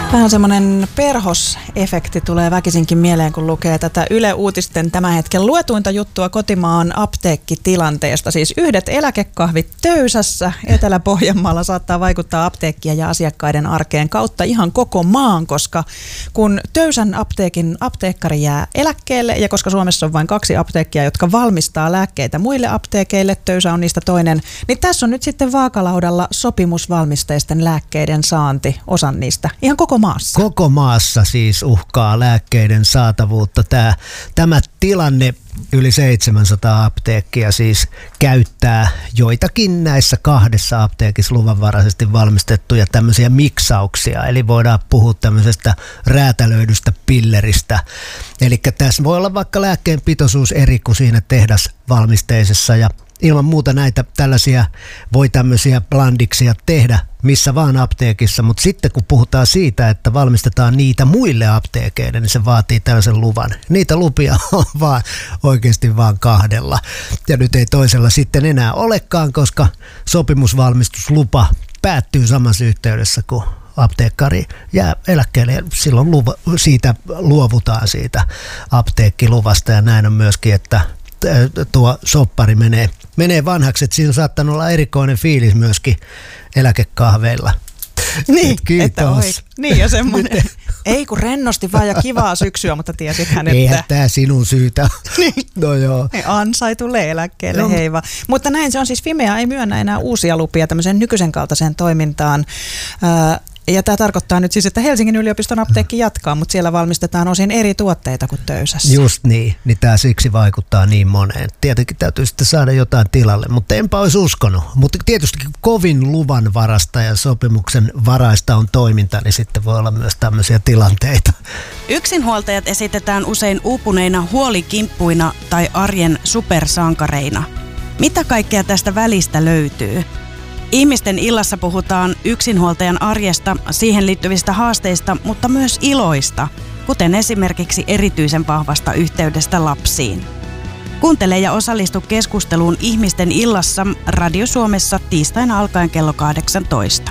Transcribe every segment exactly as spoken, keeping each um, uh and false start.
Vähän semmoinen perhosefekti tulee väkisinkin mieleen, kun lukee tätä Yle Uutisten tämän hetken luetuinta juttua kotimaan apteekkitilanteesta. Siis yhdet eläkekahvit Töysässä Etelä-Pohjanmaalla saattaa vaikuttaa apteekkien ja asiakkaiden arkeen kautta ihan koko maan, koska kun Töysän apteekin apteekkari jää eläkkeelle ja koska Suomessa on vain kaksi apteekkia, jotka valmistaa lääkkeitä muille apteekeille, Töysä on niistä toinen, niin tässä on nyt sitten vaakalaudalla sopimusvalmisteisten lääkkeiden saanti, osan niistä, ihan koko maassa. Koko maassa siis uhkaa lääkkeiden saatavuutta. Tämä, tämä tilanne, yli seitsemänsataa apteekkia siis käyttää joitakin näissä kahdessa apteekissa luvanvaraisesti valmistettuja tämmöisiä miksauksia. Eli voidaan puhua tämmöisestä räätälöidystä pilleristä. Eli tässä voi olla vaikka lääkkeen pitoisuus eri kuin siinä tehdasvalmisteisessa ja ilman muuta näitä tällaisia voi tämmöisiä blandiksia tehdä missä vaan apteekissa, mutta sitten kun puhutaan siitä, että valmistetaan niitä muille apteekeille, niin se vaatii tällaisen luvan. Niitä lupia on vaan, oikeasti vaan kahdella. Ja nyt ei toisella sitten enää olekaan, koska sopimusvalmistuslupa päättyy samassa yhteydessä, kun apteekkari jää eläkkeelle ja silloin luva, siitä luovutaan siitä apteekkiluvasta ja näin on myöskin, että tuo soppari menee, menee vanhaksi, että siinä on saattanut olla erikoinen fiilis myöskin eläkekahveilla. Niin, Et kiitos. että oi, niin ja semmoinen. Ei kun rennosti vaan ja kivaa syksyä, mutta tiesithän, että eihän tämä sinun syytä. Niin. No joo. Ansai tulee eläkkeelle, no. Heiva. Mutta näin se on siis, Fimea ei myönnä enää uusia lupia tämmöiseen nykyisen kaltaiseen toimintaan. Äh, Ja tämä tarkoittaa nyt siis, että Helsingin yliopiston apteekki jatkaa, mutta siellä valmistetaan osin eri tuotteita kuin Töysässä. Just niin, niin tämä siksi vaikuttaa niin moneen. Tietenkin täytyy sitten saada jotain tilalle, mutta enpä olisi uskonut. Mutta tietysti kovin luvan varasta ja sopimuksen varaista on toiminta, niin sitten voi olla myös tämmöisiä tilanteita. Yksinhuoltajat esitetään usein uupuneina huolikimppuina tai arjen supersankareina. Mitä kaikkea tästä välistä löytyy? Ihmisten illassa puhutaan yksinhuoltajan arjesta, siihen liittyvistä haasteista, mutta myös iloista, kuten esimerkiksi erityisen vahvasta yhteydestä lapsiin. Kuuntele ja osallistu keskusteluun Ihmisten illassa Radio Suomessa tiistaina alkaen kello kahdeksantoista.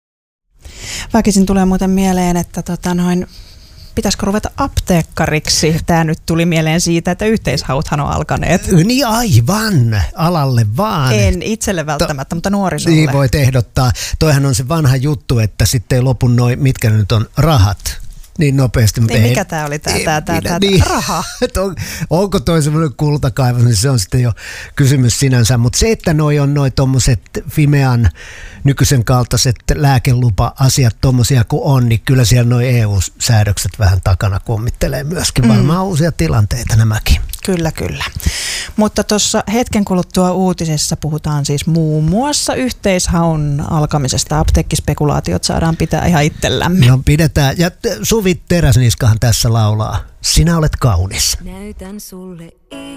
Väkisin tulee muuten mieleen, että tota noin, pitäisikö ruveta apteekkariksi? Tämä nyt tuli mieleen siitä, että yhteishauthan on alkaneet. Niin aivan, alalle vaan. En itselle välttämättä, to, mutta nuorisolle. Niin voit ehdottaa. Toihan on se vanha juttu, että sitten ei lopu noin, mitkä nyt on rahat. Niin nopeasti. Niin, mikä tämä oli tämä, tämä, tämä, tämä niin, raha? On, onko toi semmoinen kultakaivos, niin se on sitten jo kysymys sinänsä. Mutta se, että noi on noi tommoset Fimean nykyisen kaltaiset lääkelupa-asiat tommosia kuin on, niin kyllä siellä noi E U-säädökset vähän takana kummittelee myöskin. Varmaan mm. uusia tilanteita nämäkin. Kyllä, kyllä. Mutta tuossa hetken kuluttua uutisessa puhutaan siis muun muassa yhteishaun alkamisesta. Apteekkispekulaatiot saadaan pitää ihan itsellämme. No pidetään. Ja Suvi Teräsniskahan tässä laulaa. Sinä olet kaunis. Näytän sulle